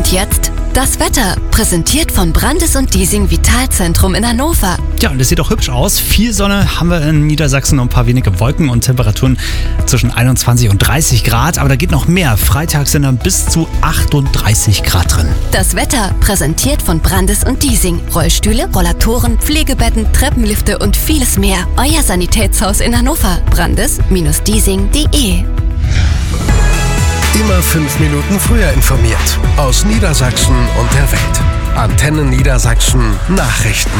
jetzt das Wetter, präsentiert von Brandes und Diesing Vitalzentrum in Hannover. Ja, und es sieht auch hübsch aus. Viel Sonne haben wir in Niedersachsen und ein paar wenige Wolken und Temperaturen zwischen 21 und 30 Grad. Aber da geht noch mehr. Freitag sind dann bis zu 38 Grad drin. Das Wetter, präsentiert von Brandes und Diesing. Rollstühle, Rollatoren, Pflegebetten, Treppenlifte und vieles mehr. Euer Sanitätshaus in Hannover. brandes-diesing.de. Immer 5 Minuten früher informiert. Aus Niedersachsen und der Welt. Antenne Niedersachsen Nachrichten.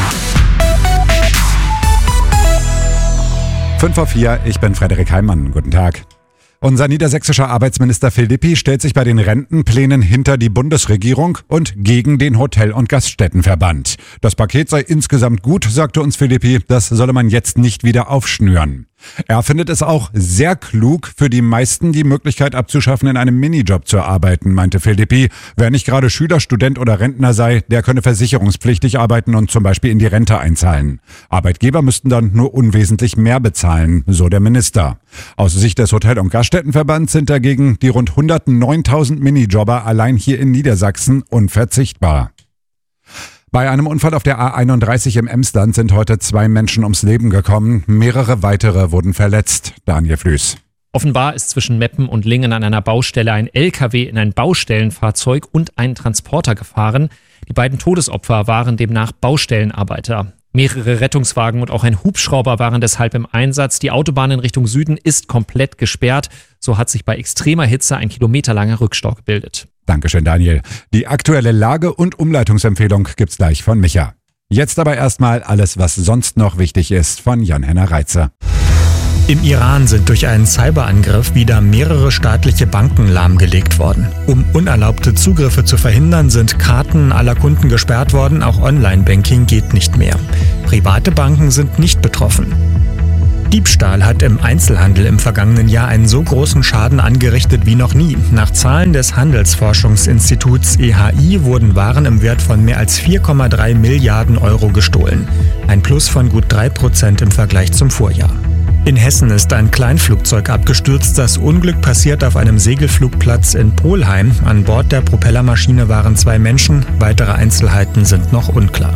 5:04, ich bin Frederik Heimann. Guten Tag. Unser niedersächsischer Arbeitsminister Phil Lippi stellt sich bei den Rentenplänen hinter die Bundesregierung und gegen den Hotel- und Gaststättenverband. Das Paket sei insgesamt gut, sagte uns Phil Lippi, das solle man jetzt nicht wieder aufschnüren. Er findet es auch sehr klug, für die meisten die Möglichkeit abzuschaffen, in einem Minijob zu arbeiten, meinte Phil Lippi. Wer nicht gerade Schüler, Student oder Rentner sei, der könne versicherungspflichtig arbeiten und zum Beispiel in die Rente einzahlen. Arbeitgeber müssten dann nur unwesentlich mehr bezahlen, so der Minister. Aus Sicht des Hotel- und Gaststättenverbands sind dagegen die rund 109.000 Minijobber allein hier in Niedersachsen unverzichtbar. Bei einem Unfall auf der A31 im Emsland sind heute 2 Menschen ums Leben gekommen. Mehrere weitere wurden verletzt. Daniel Flüß. Offenbar ist zwischen Meppen und Lingen an einer Baustelle ein LKW in ein Baustellenfahrzeug und einen Transporter gefahren. Die beiden Todesopfer waren demnach Baustellenarbeiter. Mehrere Rettungswagen und auch ein Hubschrauber waren deshalb im Einsatz. Die Autobahn in Richtung Süden ist komplett gesperrt. So hat sich bei extremer Hitze ein kilometerlanger Rückstau gebildet. Dankeschön, Daniel. Die aktuelle Lage- und Umleitungsempfehlung gibt's gleich von Micha. Jetzt aber erstmal alles, was sonst noch wichtig ist, von Jan-Henner Reitze. Im Iran sind durch einen Cyberangriff wieder mehrere staatliche Banken lahmgelegt worden. Um unerlaubte Zugriffe zu verhindern, sind Karten aller Kunden gesperrt worden, auch Online-Banking geht nicht mehr. Private Banken sind nicht betroffen. Diebstahl hat im Einzelhandel im vergangenen Jahr einen so großen Schaden angerichtet wie noch nie. Nach Zahlen des Handelsforschungsinstituts EHI wurden Waren im Wert von mehr als 4,3 Milliarden Euro gestohlen. Ein Plus von gut 3% im Vergleich zum Vorjahr. In Hessen ist ein Kleinflugzeug abgestürzt. Das Unglück passiert auf einem Segelflugplatz in Polheim. An Bord der Propellermaschine waren 2 Menschen. Weitere Einzelheiten sind noch unklar.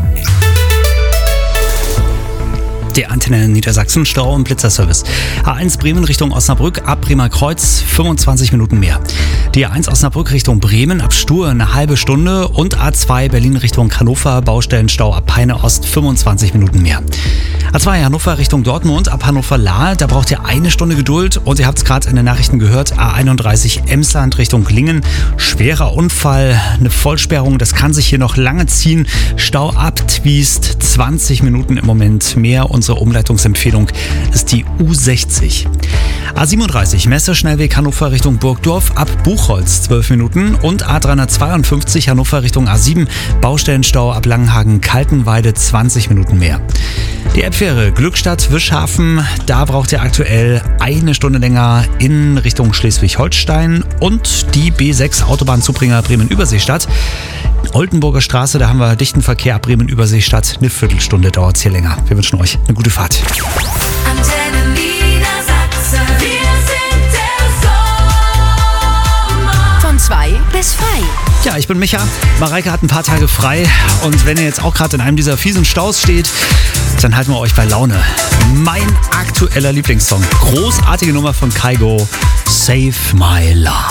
Der Antenne Niedersachsen Stau- und Blitzerservice. A1 Bremen Richtung Osnabrück ab Bremer Kreuz 25 Minuten mehr. Die A1 Osnabrück Richtung Bremen ab Stur eine halbe Stunde und A2 Berlin Richtung Hannover Baustellenstau ab Peine Ost 25 Minuten mehr. A2 Hannover Richtung Dortmund ab Hannover-Lahr, da braucht ihr eine Stunde Geduld und ihr habt es gerade in den Nachrichten gehört, A31 Emsland Richtung Lingen, schwerer Unfall, eine Vollsperrung, das kann sich hier noch lange ziehen, Stau ab Twiest 20 Minuten im Moment mehr. Unsere Umleitungsempfehlung ist die U60. A37 Messeschnellweg Hannover Richtung Burgdorf ab Buchholz 12 Minuten und A352 Hannover Richtung A7 Baustellenstau ab Langenhagen-Kaltenweide 20 Minuten mehr. Die Elbfähre Glückstadt-Wischhafen, da braucht ihr aktuell eine Stunde länger in Richtung Schleswig-Holstein und die B6 Autobahnzubringer Bremen-Überseestadt. Oldenburger Straße, da haben wir dichten Verkehr ab Bremen-Überseestadt. Eine Viertelstunde dauert es hier länger. Wir wünschen euch eine gute Fahrt. Antenne Niedersachsen, wir sind der Sommer. Von 2 bis 5. Ja, ich bin Micha. Mareike hat ein paar Tage frei und wenn ihr jetzt auch gerade in einem dieser fiesen Staus steht, dann halten wir euch bei Laune. Mein aktueller Lieblingssong. Großartige Nummer von Kygo. Save My Love.